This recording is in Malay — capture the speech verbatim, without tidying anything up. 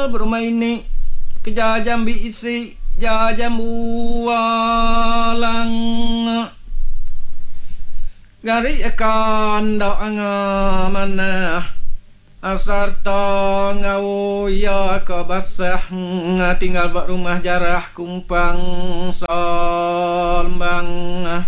tinggal bermain ni kejajam bisi jajam bualang gari akan doang mana asarta ngau ya ke basah tinggal buat rumah jarah kumpang solbang